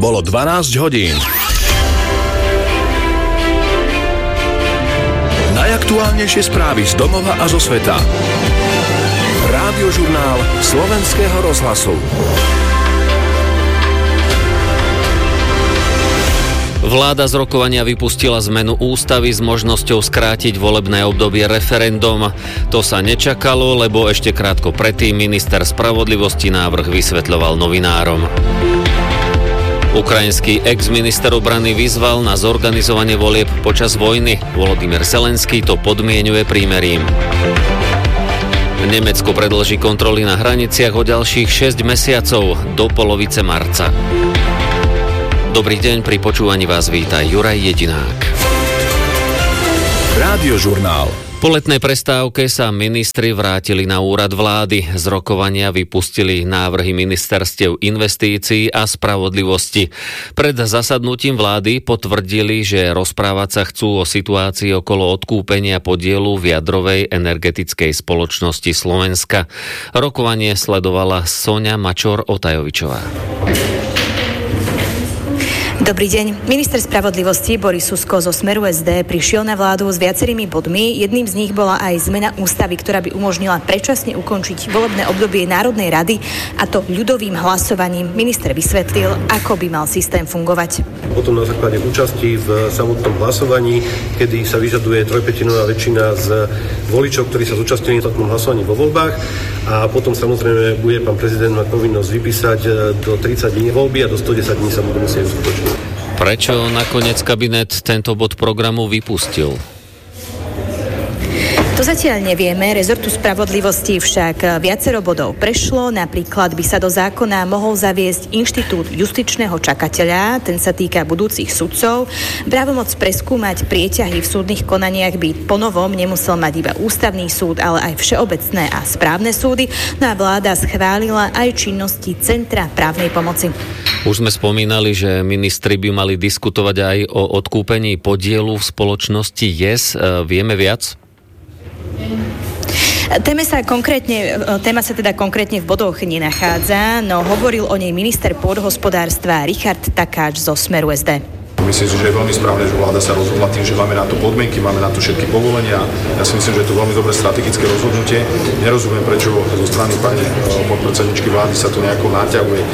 Bolo 12 hodín. Najaktuálnejšie správy z domova a zo sveta. Rádiožurnál Slovenského rozhlasu. Vláda z rokovania vypustila zmenu ústavy s možnosťou skrátiť volebné obdobie referendum. To sa nečakalo, lebo ešte krátko predtým minister spravodlivosti návrh vysvetľoval novinárom. Ukrajinský ex-minister obrany vyzval na zorganizovanie volieb počas vojny. Volodymyr Zelenský to podmienuje prímerím. Nemecko predĺží kontroly na hraniciach o ďalších 6 mesiacov do polovice marca. Dobrý deň, pri počúvaní vás víta Juraj Jedinák. Rádiožurnál. Po letnej prestávke sa ministri vrátili na úrad vlády. Z rokovania vypustili návrhy ministerstiev investícií a spravodlivosti. Pred zasadnutím vlády potvrdili, že rozprávať sa chcú o situácii okolo odkúpenia podielu v jadrovej energetickej spoločnosti Slovenska. Rokovanie sledovala Soňa Mačor-Otajovičová. Dobrý deň. Minister spravodlivosti Boris Susko zo Smeru SD prišiel na vládu s viacerými bodmi. Jedným z nich bola aj zmena ústavy, ktorá by umožnila predčasne ukončiť volebné obdobie Národnej rady, a to ľudovým hlasovaním. Minister vysvetlil, ako by mal systém fungovať. Potom na základe účasti v samotnom hlasovaní, kedy sa vyžaduje 3/5 väčšina z voličov, ktorí sa zúčastnili v tom hlasovaní vo voľbách, a potom samozrejme bude pán prezident mať povinnosť vypísať do 30 dní voľby a do 110 dní sa budú musieť uskutočniť. Prečo nakoniec kabinet tento bod programu vypustil? To zatiaľ nevieme. Rezortu spravodlivosti však viacero bodov prešlo. Napríklad by sa do zákona mohol zaviesť inštitút justičného čakateľa. Ten sa týka budúcich sudcov. Právomoc preskúmať prieťahy v súdnych konaniach by ponovom nemusel mať iba ústavný súd, ale aj všeobecné a správne súdy. No a vláda schválila aj činnosti Centra právnej pomoci. Už sme spomínali, že ministri by mali diskutovať aj o odkúpení podielu v spoločnosti YES. Vieme viac? Téma sa teda konkrétne v bodoch nenachádza, no hovoril o nej minister pôdohospodárstva Richard Takáč zo Smeru SD. Myslím si, že je veľmi správne, že vláda sa rozhodla tým, že máme na to podmienky, máme na to všetky povolenia. Ja si myslím, že je to veľmi dobré strategické rozhodnutie. Nerozumiem, prečo zo strany pani podpredsedničky vlády sa to nejako naťahuje.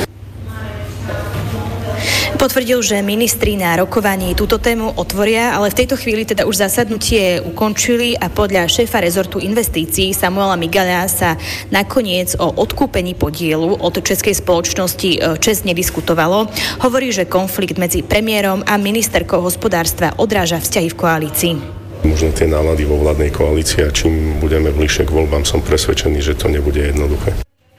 Potvrdil, že ministri na rokovaní túto tému otvoria, ale v tejto chvíli teda už zasadnutie ukončili a podľa šéfa rezortu investícií Samuela Migaľa sa nakoniec o odkúpení podielu od českej spoločnosti ČEZ nediskutovalo. Hovorí, že konflikt medzi premiérom a ministerkou hospodárstva odráža vzťahy v koalícii. Možno tie nálady vo vládnej koalícii, a čím budeme bližšie k voľbám, som presvedčený, že to nebude jednoduché.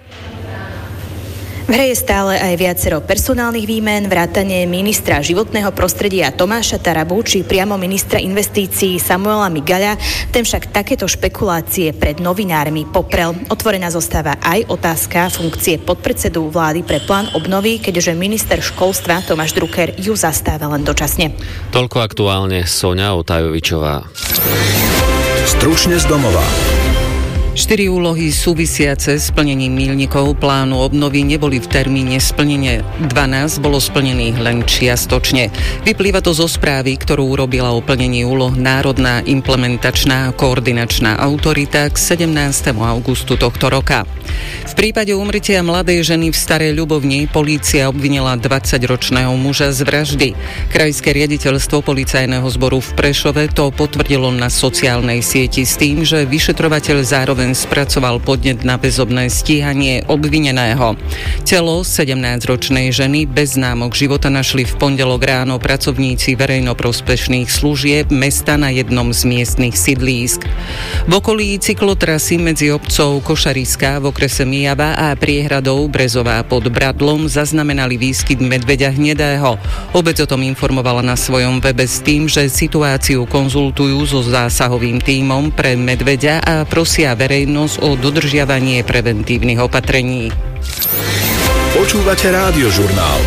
V hre je stále aj viacero personálnych výmen, vrátane ministra životného prostredia Tomáša Tarabu, či priamo ministra investícií Samuela Migaľa. Ten však takéto špekulácie pred novinármi poprel. Otvorená zostáva aj otázka funkcie podpredsedu vlády pre plán obnovy, keďže minister školstva Tomáš Drucker ju zastáva len dočasne. Toľko aktuálne Soňa Otajovičová. Stručne z domova. 4 úlohy súvisiace s plnením míľnikov plánu obnovy neboli v termíne splnenie. 12 bolo splnených len čiastočne. Vyplýva to zo správy, ktorú urobila o plnení úloh Národná implementačná koordinačná autorita k 17. augustu tohto roka. V prípade úmrtia mladej ženy v Starej Ľubovni polícia obvinila 20-ročného muža z vraždy. Krajské riaditeľstvo policajného zboru v Prešove to potvrdilo na sociálnej sieti s tým, že vyšetrovateľ zároveň spracoval podnet na väzobné stíhanie obvineného. Telo 17-ročnej ženy bez známok života našli v pondelok ráno pracovníci verejnoprospešných služieb mesta na jednom z miestnych sídlísk. V okolí cyklotrasy medzi obcov Košariská v okrese Mijava a priehradou Brezová pod Bradlom zaznamenali výskyt medveďa hnedého. Obec o tom informovala na svojom webe s tým, že situáciu konzultujú so zásahovým tímom pre medveďa a prosia verejnosť o dodržiavanie preventívnych opatrení. Počúvate Rádiožurnál.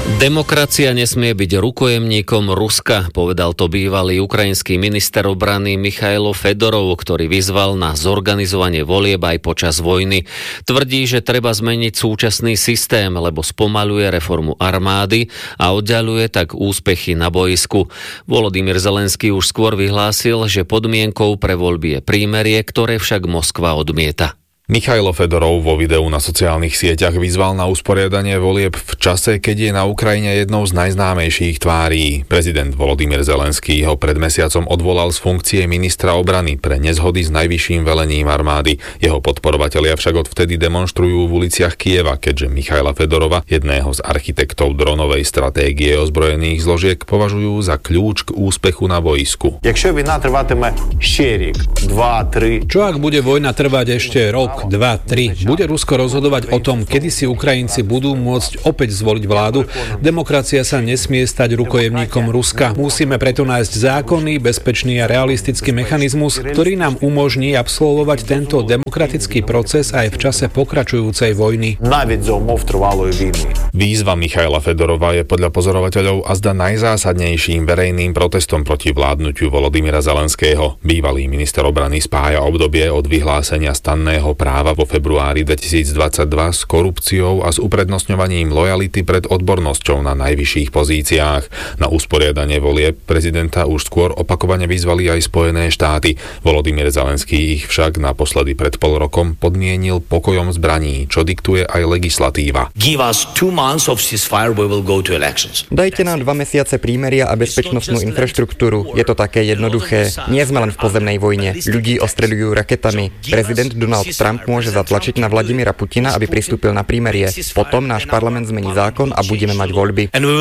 Demokracia nesmie byť rukojemníkom Ruska, povedal to bývalý ukrajinský minister obrany Michailo Fedorov, ktorý vyzval na zorganizovanie volieb aj počas vojny. Tvrdí, že treba zmeniť súčasný systém, lebo spomaľuje reformu armády a oddiaľuje tak úspechy na bojisku. Volodymyr Zelenský už skôr vyhlásil, že podmienkou pre voľby je prímerie, ktoré však Moskva odmieta. Michailo Fedorov vo videu na sociálnych sieťach vyzval na usporiadanie volieb v čase, keď je na Ukrajine jednou z najznámejších tvárí. Prezident Volodymyr Zelenský ho pred mesiacom odvolal z funkcie ministra obrany pre nezhody s najvyšším velením armády. Jeho podporovatelia však odvtedy demonštrujú v uliciach Kieva, keďže Michaila Fedorova, jedného z architektov dronovej stratégie ozbrojených zložiek, považujú za kľúč k úspechu na boisku. Якщо війна триватиме ще рік, 2-3. Čo ak bude vojna trvať ešte rok, 2, 3. Bude Rusko rozhodovať o tom, kedy si Ukrajinci budú môcť opäť zvoliť vládu. Demokracia sa nesmie stať rukojemníkom Ruska. Musíme preto nájsť zákonný, bezpečný a realistický mechanizmus, ktorý nám umožní absolvovať tento demokratický proces aj v čase pokračujúcej vojny. Навіть за умов тривалої війни. Výzva Michaila Fedorova je podľa pozorovateľov azda najzásadnejším verejným protestom proti vládnutiu Volodymyra Zelenského. Bývalý minister obrany spája obdobie od vyhlásenia stanného práva vo februári 2022 s korupciou a s uprednostňovaním lojality pred odbornosťou na najvyšších pozíciách. Na usporiadanie volieb prezidenta už skôr opakovane vyzvali aj Spojené štáty. Volodymyr Zelenský ich však naposledy pred pol rokom podmienil pokojom zbraní, čo diktuje aj legislatíva. Dajte nám 2 mesiace prímeria a bezpečnostnú infraštruktúru. Je to také jednoduché. Nie sme len v pozemnej vojne. Ľudí ostreľujú raketami. Prezident Donald Trump môže zatlačiť na Vladimíra Putina, aby pristúpil na prímerie. Potom náš parlament zmení zákon a budeme mať voľby.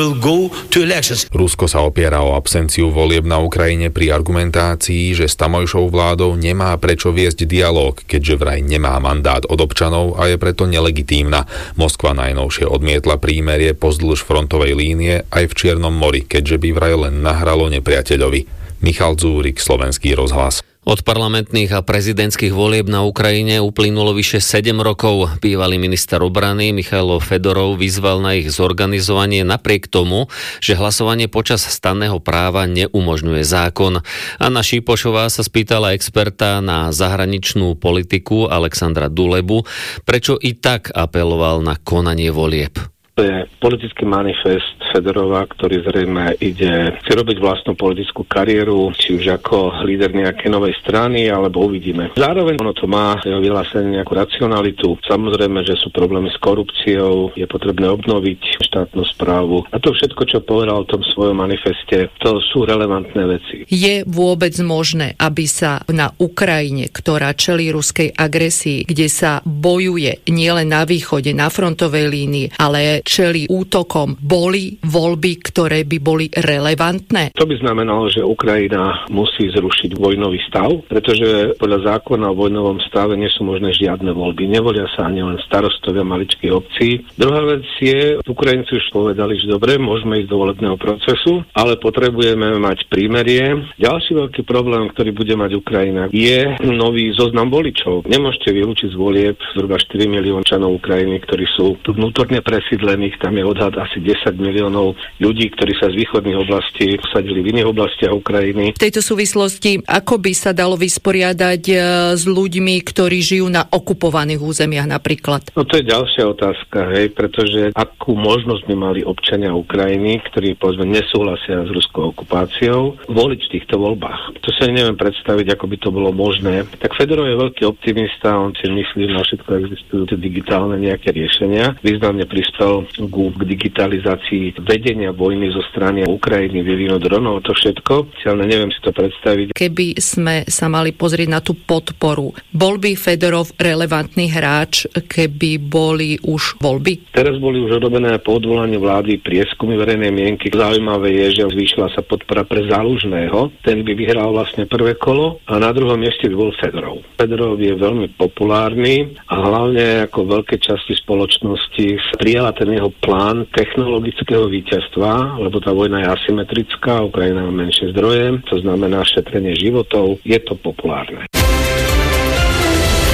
Rusko sa opiera o absenciu volieb na Ukrajine pri argumentácii, že s tamojšou vládou nemá prečo viesť dialóg, keďže vraj nemá mandát od občanov a je preto nelegitímna. Moskva najnovšie odmietla prímerie pozdĺž frontovej línie aj v Čiernom mori, keďže by vraj len nahralo nepriateľovi. Michal Dzúrik, Slovenský rozhlas. Od parlamentných a prezidentských volieb na Ukrajine uplynulo vyše 7 rokov. Bývalý minister obrany Michailo Fedorov vyzval na ich zorganizovanie napriek tomu, že hlasovanie počas stanného práva neumožňuje zákon. Anna Šípošová sa spýtala experta na zahraničnú politiku Alexandra Dulebu, prečo i tak apeloval na konanie volieb. To je politický manifest Fedorova, ktorý zrejme chce robiť vlastnú politickú kariéru, či už ako líder nejakej novej strany, alebo uvidíme. Zároveň ono to má vyhlásenie nejakú racionalitu. Samozrejme, že sú problémy s korupciou, je potrebné obnoviť štátnu správu. A to všetko, čo povedal v tom svojom manifeste, to sú relevantné veci. Je vôbec možné, aby sa na Ukrajine, ktorá čelí ruskej agresii, kde sa bojuje nielen na východe, na frontovej línii, ale čelí útokom, boli voľby, ktoré by boli relevantné? To by znamenalo, že Ukrajina musí zrušiť vojnový stav, pretože podľa zákona o vojnovom stave nie sú možné žiadne voľby. Nevolia sa ani len starostovia maličkých obcí. Druhá vec je, Ukrajinci už povedali, že dobre, môžeme ísť do volebného procesu, ale potrebujeme mať prímerie. Ďalší veľký problém, ktorý bude mať Ukrajina, je nový zoznam voličov. Nemôžete vylúčiť z volieb zhruba 4 miliónov členov Ukrajiny, ktorí sú tu vnútorne presídlení. Tam je odhad asi 10 miliónov ľudí, ktorí sa z východných oblastí usadili v iných oblastiach Ukrajiny. V tejto súvislosti, ako by sa dalo vysporiadať s ľuďmi, ktorí žijú na okupovaných územiach napríklad? No to je ďalšia otázka, pretože akú možnosť by mali občania Ukrajiny, ktorí povedzme nesúhlasia s ruskou okupáciou, voliť v týchto voľbách. To sa neviem predstaviť, ako by to bolo možné. Tak Fedorov je veľký optimista, on si myslí, na všetko existujúce digitálne nejaké riešenia. Významne prispel k digitalizácii vedenia vojny zo strany Ukrajiny, vyvinu dronov, to všetko. Ale neviem si to predstaviť. Keby sme sa mali pozrieť na tú podporu, bol by Fedorov relevantný hráč, keby boli už voľby? Teraz boli už urobené po odvolaní vlády prieskumy verejnej mienky. Zaujímavé je, že zvýšila sa podpora pre Zálužného. Ten by vyhral vlastne prvé kolo a na druhom mieste by bol Fedorov. Fedorov je veľmi populárny a hlavne ako veľké časti spoločnosti prijala ten jeho plán technologického víťazstva, lebo tá vojna je asymetrická, Ukrajina má menšie zdroje, to znamená šetrenie životov, je to populárne.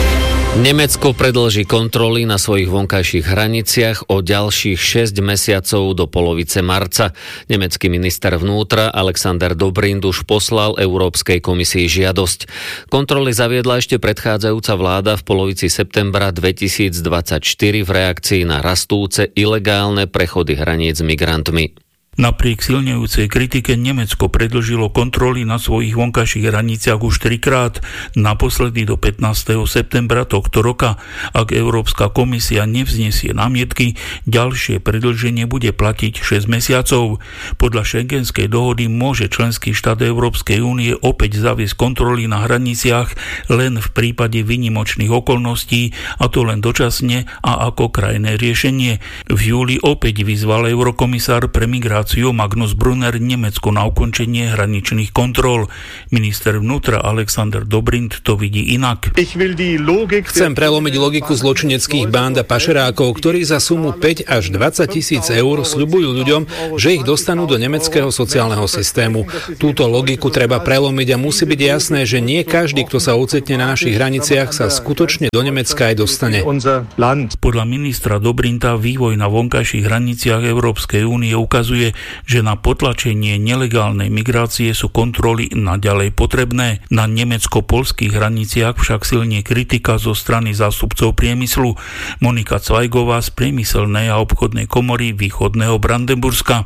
Nemecko predĺži kontroly na svojich vonkajších hraniciach o ďalších 6 mesiacov do polovice marca. Nemecký minister vnútra Alexander Dobrindt už poslal Európskej komisii žiadosť. Kontroly zaviedla ešte predchádzajúca vláda v polovici septembra 2024 v reakcii na rastúce ilegálne prechody hraníc s migrantmi. Napriek silnejúcej kritike Nemecko predĺžilo kontroly na svojich vonkajších hraniciach už 3-krát, naposledy do 15. septembra tohto roka. Ak Európska komisia nevznesie námietky, ďalšie predĺženie bude platiť 6 mesiacov. Podľa Schengenskej dohody môže členský štát Európskej únie opäť zaviesť kontroly na hraniciach len v prípade výnimočných okolností, a to len dočasne a ako krajné riešenie. V júli opäť vyzval eurokomisár pre migráciu Magnus Brunner Nemecko na ukončenie hraničných kontrol. Minister vnútra Alexander Dobrindt to vidí inak. Chcem prelomiť logiku zločineckých bánd a pašerákov, ktorí za sumu 5 až 20 tisíc eur sľubujú ľuďom, že ich dostanú do nemeckého sociálneho systému. Túto logiku treba prelomiť a musí byť jasné, že nie každý, kto sa ocitne na našich hraniciach, sa skutočne do Nemecka aj dostane. Podľa ministra Dobrindta vývoj na vonkajších hraniciach Európskej únie ukazuje, že na potlačenie nelegálnej migrácie sú kontroly naďalej potrebné. Na nemecko-poľských hraniciach však silne kritika zo strany zástupcov priemyslu. Monika Cvajgová z priemyselnej a obchodnej komory východného Brandenburska.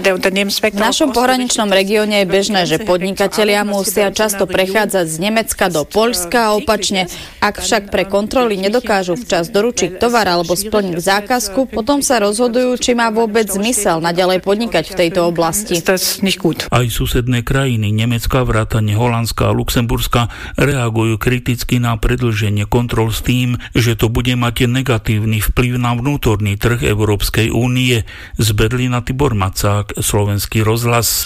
V našom pohraničnom regióne je bežné, že podnikatelia musia často prechádzať z Nemecka do Poľska a opačne. Ak však pre kontroly nedokážu včas doručiť tovar alebo splniť zákazku, potom sa rozhodujú, či má vôbec zmysel naďalej podnikať v tejto oblasti. Aj susedné krajiny Nemecka, vrátane Holandska a Luxemburska reagujú kriticky na predĺženie kontrol s tým, že to bude mať negatívny vplyv na vnútorný trh Európskej únie. Z Berlína Tibor Macák, Slovenský rozhlas.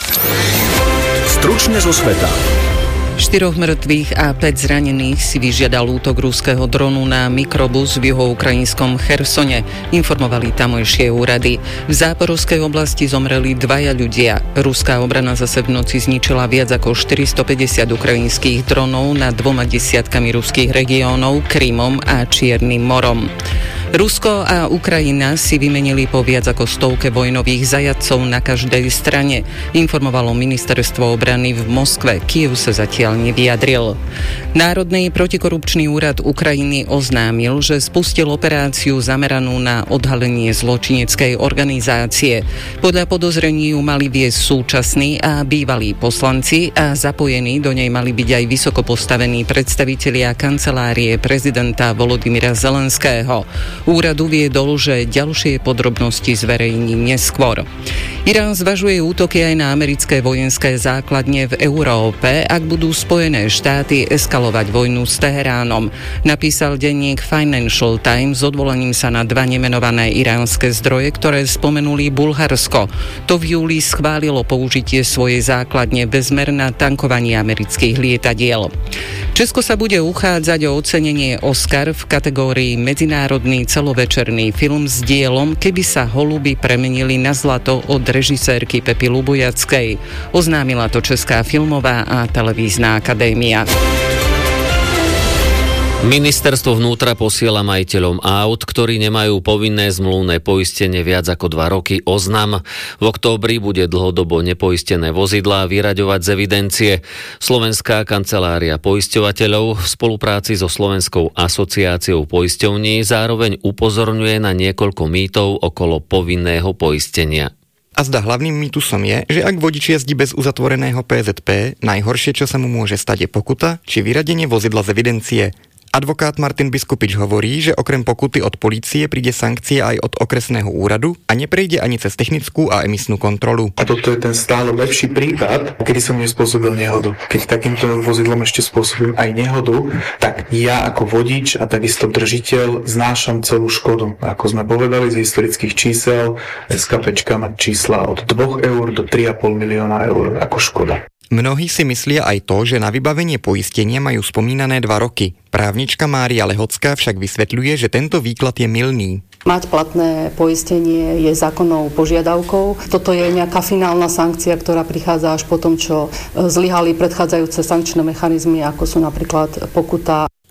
Stručne zo sveta. 4 mŕtvych a 5 zranených si vyžiadal útok ruského dronu na mikrobus v juhoukrajinskom Chersone, informovali tamojšie úrady. V Záporovskej oblasti zomreli 2 ľudia. Ruská obrana zase v noci zničila viac ako 450 ukrajinských dronov nad 2 desiatkami ruských regiónov, Krymom a Čiernym morom. Rusko a Ukrajina si vymenili po viac ako 100 vojnových zajatcov na každej strane, informovalo ministerstvo obrany v Moskve. Kyjev sa zatiaľ nevyjadril. Národný protikorupčný úrad Ukrajiny oznámil, že spustil operáciu zameranú na odhalenie zločineckej organizácie. Podľa podozrení ju mali viesť súčasní a bývalí poslanci a zapojení do nej mali byť aj vysoko postavení predstavitelia kancelárie prezidenta Volodymyra Zelenského. Úrad uviedol, že ďalšie podrobnosti zverejní neskôr. Irán zvažuje útoky aj na americké vojenské základne v Európe, ak budú Spojené štáty eskalovať vojnu s Teheránom. Napísal denník Financial Times s odvolaním sa na 2 nemenované iránske zdroje, ktoré spomenuli Bulharsko. To v júli schválilo použitie svojej základne bezmer na tankovanie amerických lietadiel. Česko sa bude uchádzať o ocenenie Oscar v kategórii medzinárodný celovečerný film s dielom Keby sa holuby premenili na zlato od režisérky Pepy Lubujackej. Oznámila to Česká filmová a televízna akadémia. Ministerstvo vnútra posiela majiteľom aut, ktorí nemajú povinné zmluvné poistenie viac ako 2 roky, oznam. V októbri bude dlhodobo nepoistené vozidlá vyraďovať z evidencie. Slovenská kancelária poisťovateľov v spolupráci so Slovenskou asociáciou poisťovní zároveň upozorňuje na niekoľko mýtov okolo povinného poistenia. A zda hlavným mýtusom je, že ak vodič jazdí bez uzatvoreného PZP, najhoršie, čo sa mu môže stať, je pokuta či vyradenie vozidla z evidencie. Advokát Martin Biskupič hovorí, že okrem pokuty od polície príde sankcia aj od okresného úradu a neprejde ani cez technickú a emisnú kontrolu. A toto je ten stále lepší prípad, kedy som nespôsobil nehodu. Keď takýmto vozidlom ešte spôsobím aj nehodu, tak ja ako vodič a takisto držiteľ znášam celú škodu. Ako sme povedali z historických čísel, SKPčka má čísla od 2 eur do 3,5 milióna eur ako škoda. Mnohí si myslia aj to, že na vybavenie poistenia majú spomínané 2 roky. Právnička Mária Lehocká však vysvetľuje, že tento výklad je mylný. Mať platné poistenie je zákonnou požiadavkou. Toto je nejaká finálna sankcia, ktorá prichádza až po tom, čo zlyhali predchádzajúce sankčné mechanizmy, ako sú napríklad pokuta.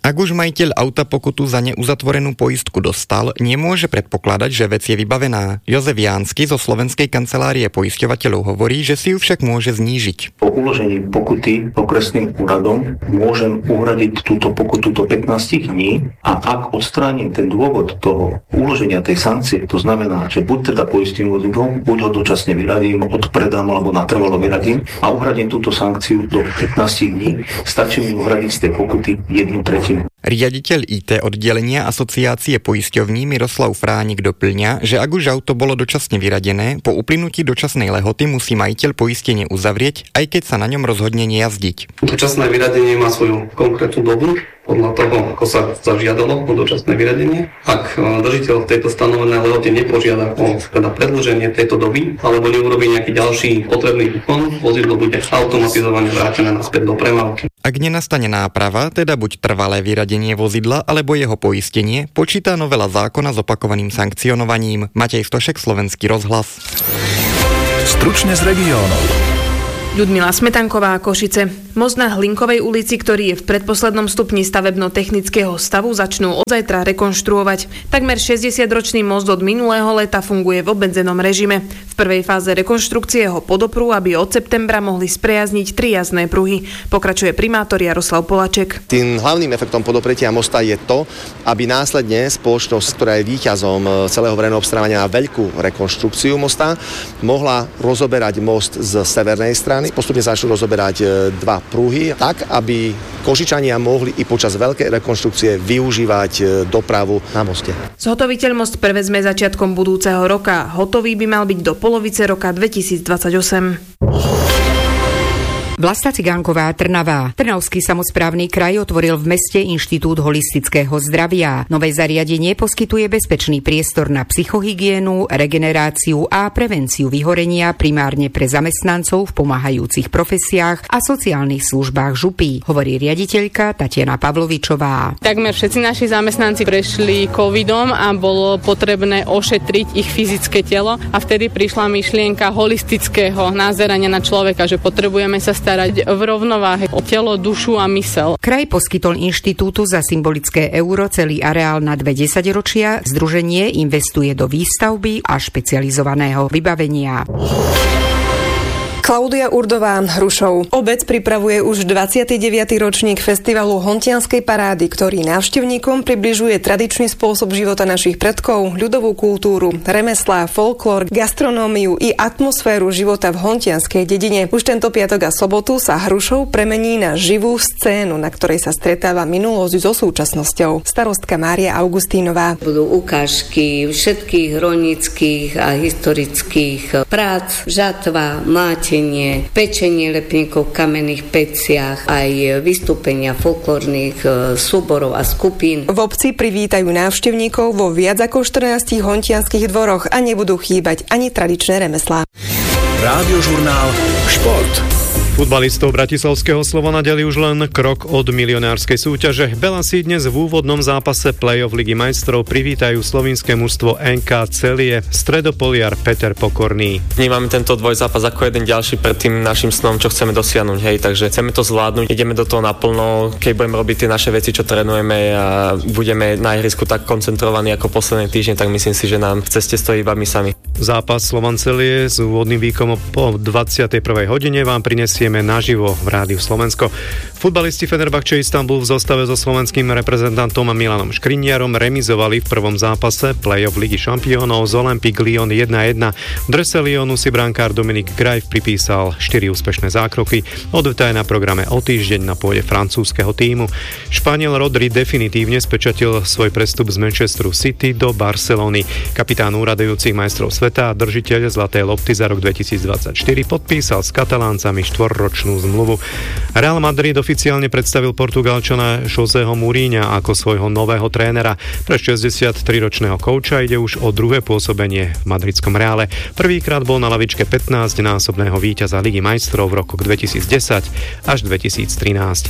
Ak už majiteľ auta pokutu za neuzatvorenú poistku dostal, nemôže predpokladať, že vec je vybavená. Jozef Jánsky zo Slovenskej kancelárie poisťovateľov hovorí, že si ju však môže znížiť. Po uložení pokuty okresným úradom môžem uhradiť túto pokutu do 15 dní a ak odstránim ten dôvod toho uloženia tej sankcie, to znamená, že buď teda poistím vozidlo, buď ho dočasne vyradím, odpredám alebo natrvalo vyradím a uhradím túto sankciu do 15 dní, stačí mi uhradiť z tej pokuty 1/3. Riaditeľ IT oddelenia Asociácie poisťovní Miroslav Fránik doplňa, že ak už auto bolo dočasne vyradené, po uplynutí dočasnej lehoty musí majiteľ poistenie uzavrieť, aj keď sa na ňom rozhodne nejazdiť. Dočasné vyradenie má svoju konkrétnu dobu, podľa toho, ako sa zažiadalo o dočasné vyradenie. Ak držiteľ v tejto stanovenej lehote nepožiada o predĺženie tejto doby alebo neurobí nejaký ďalší potrebný výkon, vozidlo bude automatizovane vrátené naspäť do premávky. Ak nenastane náprava, teda buď trvalé vyradenie vozidla alebo jeho poistenie, počíta novela zákona s opakovaným sankcionovaním. Matej Stošek, Slovenský rozhlas. Stručne z regiónov. Ľudmila Smetanková, Košice. Most na Hlinkovej ulici, ktorý je v predposlednom stupni stavebno-technického stavu, začnú od zajtra rekonštruovať. Takmer 60-ročný most od minulého leta funguje v obmedzenom režime. V prvej fáze rekonštrukcie ho podoprú, aby od septembra mohli sprejazniť 3 jazdné pruhy. Pokračuje primátor Jaroslav Polaček. Tým hlavným efektom podopretia mosta je to, aby následne spoločnosť, ktorá je víťazom celého verejného obstarávania na veľkú rekonštrukciu mosta, mohla rozoberať most z severnej strany. Postupne začnú rozoberať 2 pruhy, tak, aby Košičania mohli i počas veľkej rekonštrukcie využívať dopravu na moste. Zhotoviteľ most prevezme začiatkom budúceho roka. Hotový by mal byť do polovice roka 2028. Vlasta Cigánková, Trnava. Trnavský samosprávny kraj otvoril v meste Inštitút holistického zdravia. Nové zariadenie poskytuje bezpečný priestor na psychohygienu, regeneráciu a prevenciu vyhorenia primárne pre zamestnancov v pomáhajúcich profesiách a sociálnych službách župy, hovorí riaditeľka Tatiana Pavlovičová. Takmer všetci naši zamestnanci prešli covidom a bolo potrebné ošetriť ich fyzické telo a vtedy prišla myšlienka holistického názerania na človeka, že potrebujeme sa starať v rovnováhe o telo, dušu a mysel. Kraj poskytol inštitútu za symbolické euro celý areál na 2 desaťročia. Združenie investuje do výstavby a špecializovaného vybavenia. Klaudia Urdová, Hrušov. Obec pripravuje už 29. ročník festivalu Hontianskej parády, ktorý návštevníkom približuje tradičný spôsob života našich predkov, ľudovú kultúru, remeslá, folklór, gastronómiu i atmosféru života v hontianskej dedine. Už tento piatok a sobotu sa Hrušov premení na živú scénu, na ktorej sa stretáva minulosť so súčasnosťou. Starostka Mária Augustínová. Budú ukážky všetkých rolníckych a historických prác, žatva, máte, pečenie lepníkov v kamenných peciach, aj vystúpenia folklórnych súborov a skupín. V obci privítajú návštevníkov vo viac ako 14 hontianskych dvoroch a nebudú chýbať ani tradičné remeslá. Rádiožurnál Šport. Futbalistov bratislavského Slovana delí už len krok od milionárskej súťaže. Belanci dnes v úvodnom zápase play-off Ligy majstrov privítajú slovinské mužstvo NK Celie, stredopoliar Peter Pokorný. Vnímame tento dvojzápas ako jeden ďalší pred tým našim snom, čo chceme dosiahnuť, hej, takže chceme to zvládnuť, ideme do toho naplno, keď budeme robiť tie naše veci, čo trénujeme a budeme na ihrisku tak koncentrovaní ako posledné týždne, tak myslím si, že nám v ceste stojí iba my sami. Zápas Slovan Celie s úvodným výkonom po 21. hodine vám prinesieme naživo v Rádiu Slovensko. Futbalisti Fenerbahče Istanbul v zostave so slovenským reprezentantom Milanom Škriniarom remizovali v prvom zápase play-off Ligy šampiónov z Olympique Lyon 1-1. V drese Lyonu si brankár Dominik Grajf pripísal 4 úspešné zákroky. Odveta je na programe o týždeň na pôde francúzskeho tímu. Španiel Rodri definitívne spečatil svoj prestup z Manchesteru City do Barcelony. Kapitán úradujúcich majstrov sveta a držiteľ zlatej lopty za rok 2024 podpísal s Kataláncami 4-ročnú zmluvu. Real Madrid oficiálne predstavil Portugalčana Joseho Mourinha ako svojho nového trénera. Pre 63-ročného kouča ide už o druhé pôsobenie v madridskom Reále. Prvýkrát bol na lavičke 15-násobného víťaza Ligy majstrov v rokoch 2010 až 2013.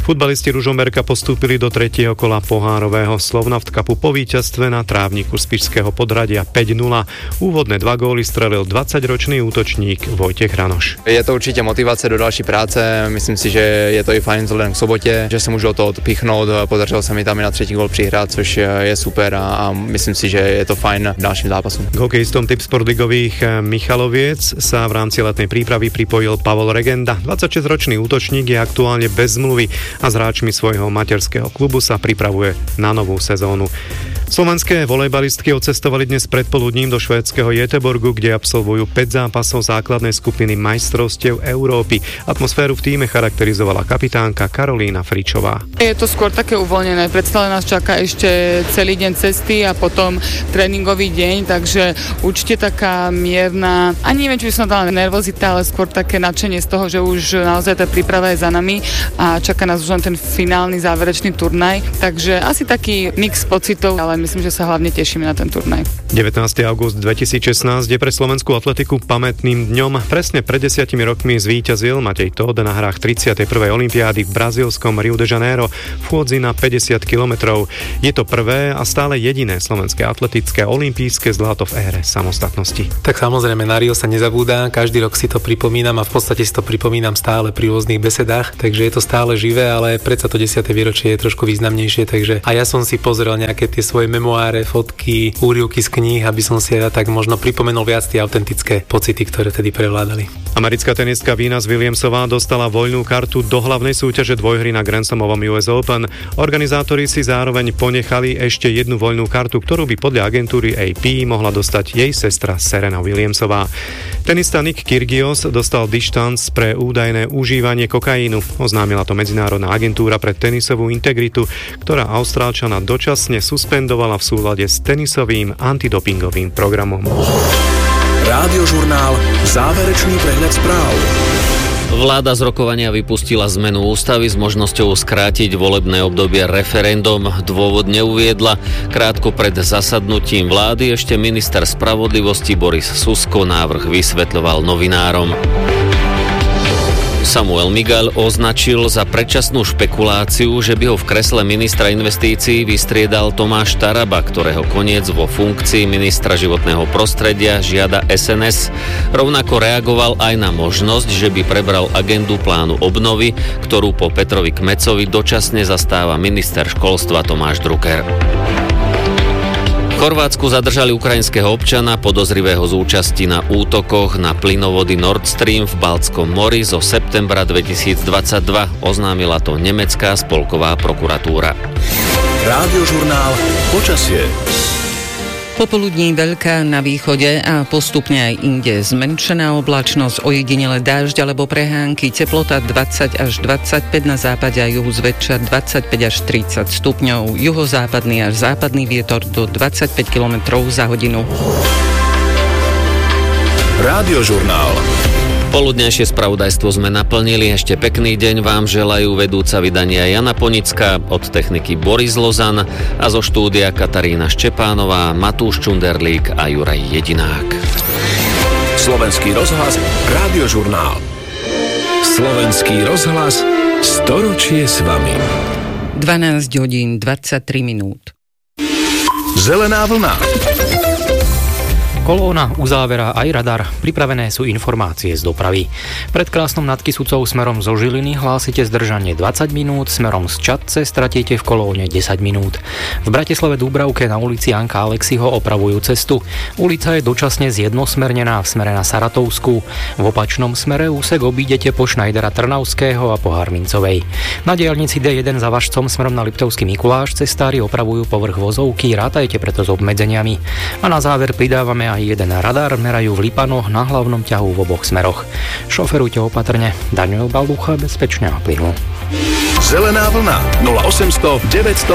Futbalisti Ružomberka postúpili do 3. kola pohárového Slovnaft Cupu po víťazstve na trávniku z Spišského Podhradia 5-0. Úvodné 2 góly strelil 20-ročný útočník Vojtech Ranoš. Je to určitě motivace do další práce, myslím si, že je to i fajn vzhledem k sobotě, že se můžu o to odpichnout, podařilo se mi tam i na 3. gól přihrát, což je super a myslím si, že je to fajn v dalším zápasu. K hokejistom Tipsport ligových Michaloviec sa v rámci letnej prípravy pripojil Pavol Regenda. 26-ročný útočník je aktuálne bez zmluvy a s hráčmi svojho materského klubu sa pripravuje na novú sezónu. Slovenské volejbalistky odcestovali dnes predpoludním do švédskeho Göteborgu, kde absolvujú 5 zápasov základnej skupiny majstrovstiev Európy. Atmosféru v tíme charakterizovala kapitánka Karolína Fričová. Je to skôr také uvoľnené. Predstavne nás čaká ešte celý deň cesty a potom tréningový deň, takže určite taká mierna, ani neviem, či by som dala nervozita, ale skôr také nadšenie z toho, že už naozaj tá príprava je za nami a čaká nás už len ten finálny záverečný turnaj. Takže asi taký mix pocitov, ale myslím, že sa hlavne tešíme na ten turnaj. 19. august 2016 je pre slovenskú atletiku pamätným dňom. Presne pred 10 rokmi zvíťazil Matej Tóth na hrách 31. olympiády v brazílskom Rio de Janeiro v chôdzi na 50 kilometrov. Je to prvé a stále jediné slovenské atletické olympijské zlato v ére samostatnosti. Tak samozrejme, na Rio sa nezabúda, každý rok si to pripomínam a v podstate si to pripomínam stále pri rôznych besedách, takže je to stále živé, ale predsa to 10. výročie je trošku významnejšie, takže a ja som si pozrel nejaké tie svoje memoáre, fotky, úryvky z kníh, aby som si tak možno pripomenul viac tie autentické pocity, ktoré tedy prevládali. Americká tenistka Venus Williamsová dostala voľnú kartu do hlavnej súťaže dvojhry na Grand Slamovom US Open. Organizátori si zároveň ponechali ešte jednu voľnú kartu, ktorú by podľa agentúry AP mohla dostať jej sestra Serena Williamsová. Tenista Nick Kyrgios dostal dištanc pre údajné užívanie kokainu. Oznámila to Medzinárodná agentúra pre tenisovú integritu, ktorá Austrálčana dočasne suspendovala v súlade s tenisovým antidopingovým programom. Rádiožurnál Záverečný prehľad správ. Vláda z rokovania vypustila zmenu ústavy s možnosťou skrátiť volebné obdobie referendum. Dôvod neuviedla. Krátko pred zasadnutím vlády ešte minister spravodlivosti Boris Susko návrh vysvetľoval novinárom. Samuel Migal označil za predčasnú špekuláciu, že by ho v kresle ministra investícií vystriedal Tomáš Taraba, ktorého koniec vo funkcii ministra životného prostredia žiada SNS. Rovnako reagoval aj na možnosť, že by prebral agendu plánu obnovy, ktorú po Petrovi Kmecovi dočasne zastáva minister školstva Tomáš Drucker. V Chorvátsku zadržali ukrajinského občana podozrivého z účasti na útokoch na plynovody Nord Stream v Baltskom mori zo septembra 2022. Oznámila to nemecká spolková prokuratúra. Rádiožurnál Počasie. Popoludní veľká na východe a postupne aj inde zmenšená oblačnosť, ojedinele dážď alebo prehánky, teplota 20 až 25 na západe a juhu zväčša 25 až 30 stupňov, juhozápadný až západný vietor do 25 km za hodinu. Rádiožurnál. Poludnejšie spravodajstvo sme naplnili. Ešte pekný deň vám želajú vedúca vydania Jana Ponická, od techniky Boris Lozan a zo štúdia Katarína Štepánová, Matúš Čunderlík a Juraj Jedinák. Slovenský rozhlas, Rádiožurnál. Slovenský rozhlas, storočie s vami. 12 hodín 23 minút. Zelená vlna. Kolóna uzávera aj radar. Pripravené sú informácie z dopravy. Pred Krásnom nad Kysucou smerom zo Žiliny hlásite zdržanie 20 minút, smerom z Čadce stratíte v kolóne 10 minút. V Bratislave Dúbravke na ulici Janka Alexiho opravujú cestu. Ulica je dočasne zjednosmernená v smere na Saratovskú. V opačnom smere úsek obídete po Šnajdera Trnavského a po Harmincovej. Na diaľnici D1 za Vašcom smerom na Liptovský Mikuláš cestári opravujú povrch vozovky, rátajte preto s obmedzeniami. A na záver pridávame aj jeden radar, merajú v Lipanoch na hlavnom ťahu v oboch smeroch. Šoferujte opatrne. Daniel Balducha, bezpečne a plynu. Zelená vlna 0800 900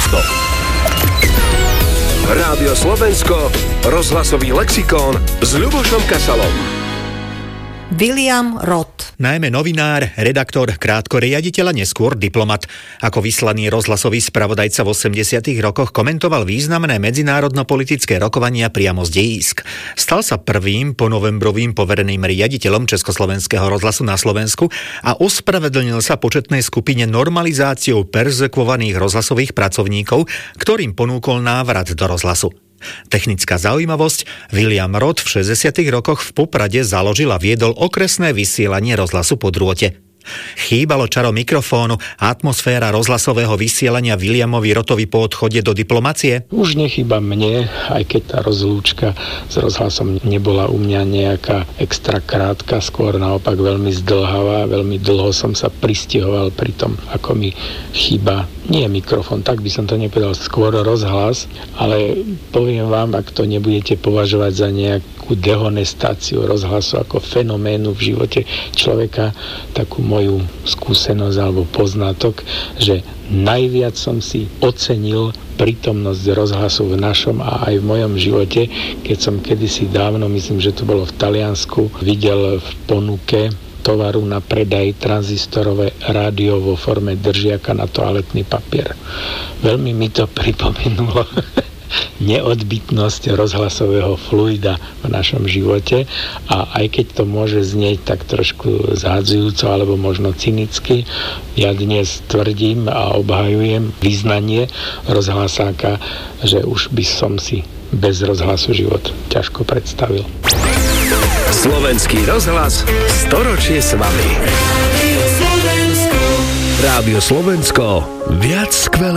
800. Rádio Slovensko, rozhlasový lexikón s Ľubošom Kasalom. William Roth. Najmä novinár, redaktor, krátko riaditeľ a neskôr diplomat. Ako vyslaný rozhlasový spravodajca v 80. rokoch komentoval významné medzinárodno-politické rokovania priamo z dejísk. Stal sa prvým ponovembrovým povereným riaditeľom Československého rozhlasu na Slovensku a ospravedlnil sa početnej skupine normalizáciou perzekvovaných rozhlasových pracovníkov, ktorým ponúkol návrat do rozhlasu. Technická zaujímavosť, William Roth v 60. rokoch v Poprade založil a viedol okresné vysielanie rozhlasu po drôte. Chýbalo čaro mikrofónu a atmosféra rozhlasového vysielania Williamovi Rothovi po odchode do diplomacie? Už nechýba mne, aj keď tá rozlúčka s rozhlasom nebola u mňa nejaká extra krátka, skôr naopak veľmi zdĺhavá, veľmi dlho som sa pristihoval pri tom, ako mi chýba nie mikrofón, tak by som to nepovedal, skôr rozhlas, ale poviem vám, ak to nebudete považovať za nejakú dehonestáciu rozhlasu ako fenoménu v živote človeka, takú moju skúsenosť alebo poznatok, že najviac som si ocenil prítomnosť rozhlasu v našom a aj v mojom živote, keď som kedysi dávno, myslím, že to bolo v Taliansku, videl v ponuke tovaru na predaj tranzistorové rádio vo forme držiaka na toaletný papier. Veľmi mi to pripomenulo neodbytnosť rozhlasového fluida v našom živote a aj keď to môže znieť tak trošku zhádzujúco alebo možno cynicky, ja dnes tvrdím a obhajujem vyznanie rozhlasáka, že už by som si bez rozhlasu život ťažko predstavil. Slovenský rozhlas, storočie s vami. Rádio Slovensko, viac skvelé.